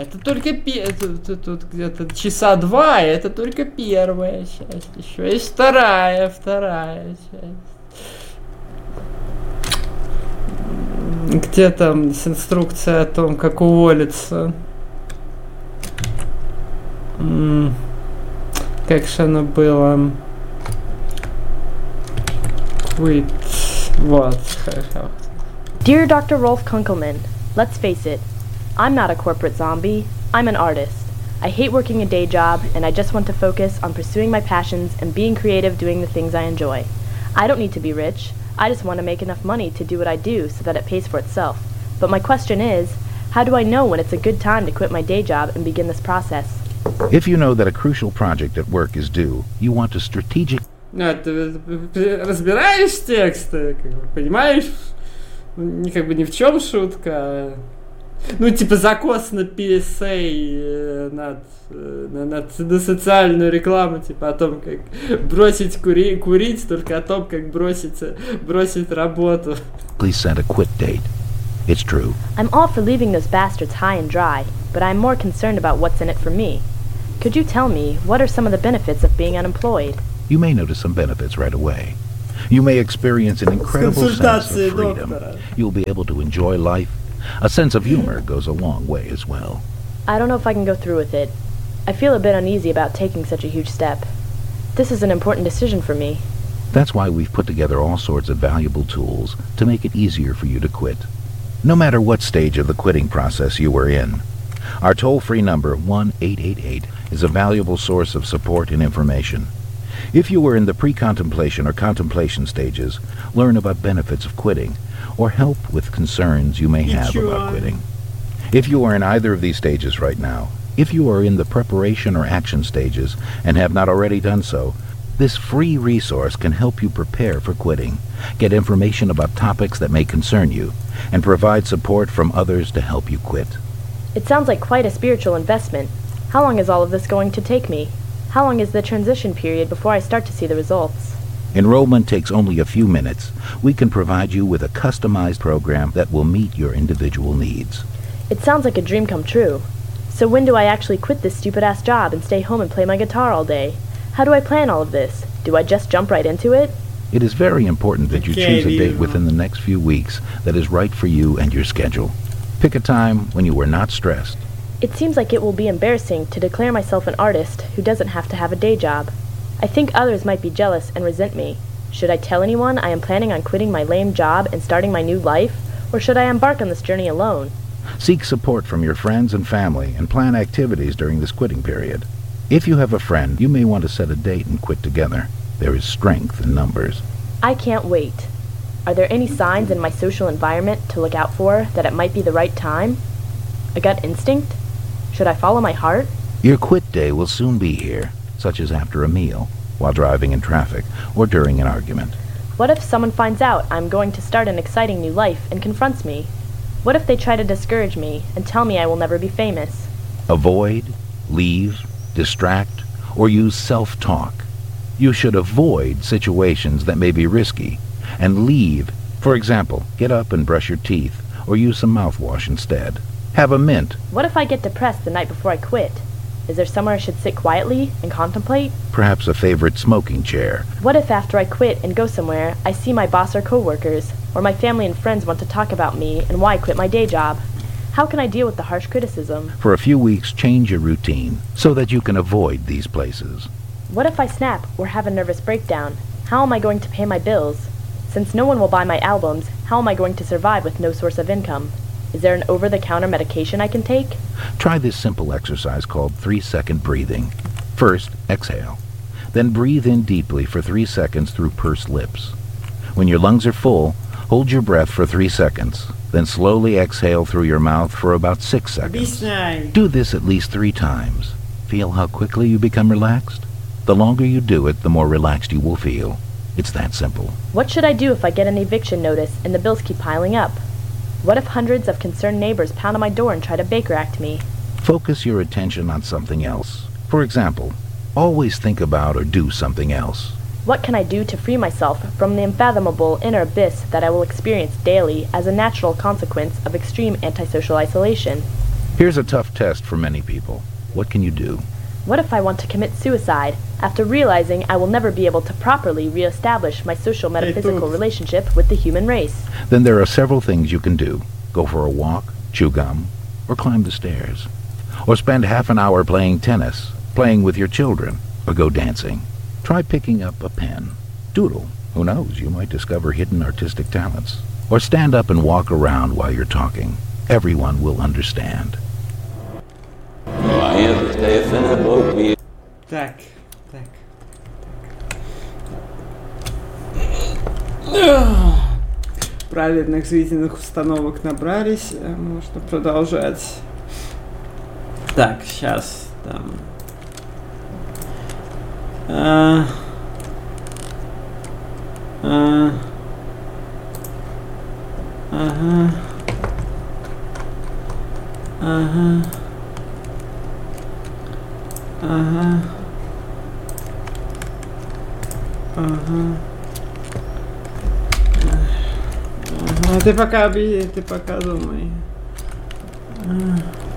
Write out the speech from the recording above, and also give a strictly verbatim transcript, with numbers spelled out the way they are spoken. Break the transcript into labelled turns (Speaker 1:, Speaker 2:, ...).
Speaker 1: Это только пе- тут, тут, тут где-то часа два, и это только первая часть. Еще есть вторая, вторая часть. Где там с инструкцией о том, как уволиться? М- Как же оно было? Quit. Вот, хорошо.
Speaker 2: Dear Doctor Rolf Kunkelman, let's face it, I'm not a corporate zombie, I'm an artist. I hate working a day job, and I just want to focus on pursuing my passions and being creative doing the things I enjoy. I don't need to be rich, I just want to make enough money to do what I do so that it pays for itself. But my question is, how do I know when it's a good time to quit my day job and begin this process?
Speaker 3: If you know that a crucial project at work is due, you want to strategic...
Speaker 1: Ну, ты, ты разбираешь тексты, как бы, понимаешь? Ну, как бы ни в чем шутка. Ну, типа закос на пи эс эй, над, на, над, на социальную рекламу, типа о том, как бросить кури, курить, только о том, как бросить, бросить работу.
Speaker 3: Please set a quit date. It's true.
Speaker 2: I'm all for leaving those bastards high and dry, but I'm more concerned about what's in it for me. Could you tell me, what are some of the benefits of being unemployed?
Speaker 3: You may notice some benefits right away. You may experience an incredible sense of freedom. You'll be able to enjoy life. A sense of humor goes a long way as well.
Speaker 2: I don't know if I can go through with it. I feel a bit uneasy about taking such a huge step. This is an important decision for me.
Speaker 3: That's why we've put together all sorts of valuable tools to make it easier for you to quit. No matter what stage of the quitting process you are in, our toll-free number one eight eight eight is a valuable source of support and information. If you are in the pre-contemplation or contemplation stages, learn about benefits of quitting, or help with concerns you may have about quitting. If you are in either of these stages right now, if you are in the preparation or action stages and have not already done so, this free resource can help you prepare for quitting, get information about topics that may concern you, and provide support from others to help you quit.
Speaker 2: It sounds like quite a spiritual investment. How long is all of this going to take me? How long is the transition period before I start to see the results?
Speaker 3: Enrollment takes only a few minutes. We can provide you with a customized program that will meet your individual needs.
Speaker 2: It sounds like a dream come true. So when do I actually quit this stupid-ass job and stay home and play my guitar all day? How do I plan all of this? Do I just jump right into it?
Speaker 3: It is very important that you choose a date within the next few weeks that is right for you and your schedule. Pick a time when you are not stressed.
Speaker 2: It seems like it will be embarrassing to declare myself an artist who doesn't have to have a day job. I think others might be jealous and resent me. Should I tell anyone I am planning on quitting my lame job and starting my new life, or should I embark on this journey alone?
Speaker 3: Seek support from your friends and family and plan activities during this quitting period. If you have a friend, you may want to set a date and quit together. There is strength in numbers.
Speaker 2: I can't wait. Are there any signs in my social environment to look out for that it might be the right time? A gut instinct? Should I follow my heart?
Speaker 3: Your quit day will soon be here, such as after a meal, while driving in traffic, or during an argument.
Speaker 2: What if someone finds out I'm going to start an exciting new life and confronts me? What if they try to discourage me and tell me I will never be famous?
Speaker 3: Avoid, leave, distract, or use self-talk. You should avoid situations that may be risky, and leave. For example, get up and brush your teeth, or use some mouthwash instead. Have a mint.
Speaker 2: What if I get depressed the night before I quit? Is there somewhere I should sit quietly and contemplate?
Speaker 3: Perhaps a favorite smoking chair.
Speaker 2: What if after I quit and go somewhere, I see my boss or coworkers, or my family and friends want to talk about me and why I quit my day job? How can I deal with the harsh criticism?
Speaker 3: For a few weeks, change your routine so that you can avoid these places.
Speaker 2: What if I snap or have a nervous breakdown? How am I going to pay my bills? Since no one will buy my albums, how am I going to survive with no source of income? Is there an over-the-counter medication I can take?
Speaker 3: Try this simple exercise called three-second breathing. First, exhale. Then breathe in deeply for three seconds through pursed lips. When your lungs are full, hold your breath for three seconds. Then slowly exhale through your mouth for about six seconds. Do this at least three times. Feel how quickly you become relaxed? The longer you do it, the more relaxed you will feel. It's that simple.
Speaker 2: What should I do if I get an eviction notice and the bills keep piling up? What if hundreds of concerned neighbors pound on my door and try to Baker Act me?
Speaker 3: Focus your attention on something else. For example, always think about or do something else.
Speaker 2: What can I do to free myself from the unfathomable inner abyss that I will experience daily as a natural consequence of extreme antisocial isolation?
Speaker 3: Here's a tough test for many people. What can you do?
Speaker 2: What if I want to commit suicide after realizing I will never be able to properly reestablish my social metaphysical relationship with the human race?
Speaker 3: Then there are several things you can do. Go for a walk, chew gum, or climb the stairs. Or spend half an hour playing tennis, playing with your children, or go dancing. Try picking up a pen. Doodle. Who knows, you might discover hidden artistic talents. Or stand up and walk around while you're talking. Everyone will understand.
Speaker 1: Так, так. так. Правильных жизненных установок набрались, можно продолжать. Так, сейчас там. А, а, ага. Ага. Ага. Ага. Ага. Ты пока, ты пока думай. Ага.